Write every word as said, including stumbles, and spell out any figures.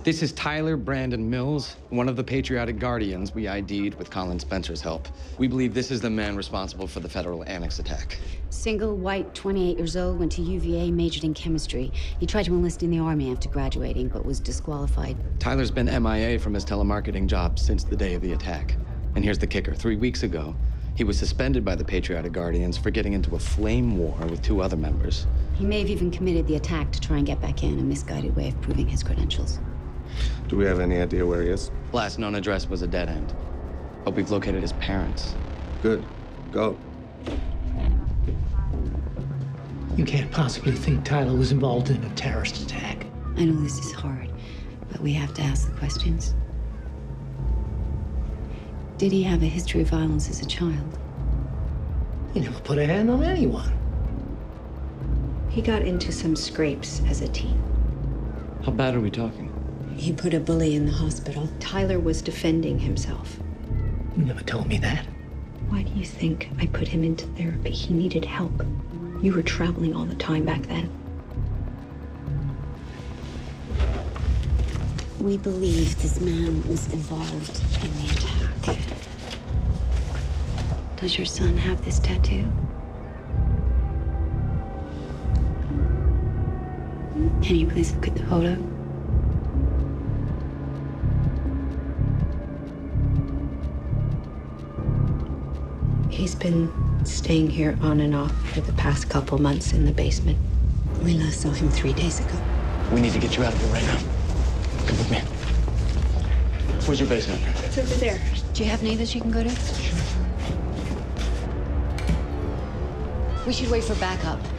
This is Tyler Brandon Mills, one of the patriotic guardians we I D'd with Colin Spencer's help. We believe this is the man responsible for the federal annex attack. Single, white, twenty-eight years old, went to U V A, majored in chemistry. He tried to enlist in the Army after graduating, but was disqualified. Tyler's been M I A from his telemarketing job since the day of the attack. And here's the kicker. Three weeks ago, he was suspended by the Patriotic Guardians for getting into a flame war with two other members. He may have even committed the attack to try and get back in, a misguided way of proving his credentials. Do we have any idea where he is? Last known address was a dead end. But we've located his parents. Good. Go. You can't possibly think Tyler was involved in a terrorist attack. I know this is hard, but we have to ask the questions. Did he have a history of violence as a child? He never put a hand on anyone. He got into some scrapes as a teen. How bad are we talking? He put a bully in the hospital. Tyler was defending himself. You never told me that. Why do you think I put him into therapy? He needed help. You were traveling all the time back then. We believe this man was involved in the attack. Does your son have this tattoo? Can you please look at the photo? He's been staying here on and off for the past couple months in the basement. We last saw him three days ago. We need to get you out of here right now. Come with me. Where's your basement? It's over there. Do you have neighbors you can go to? We should wait for backup.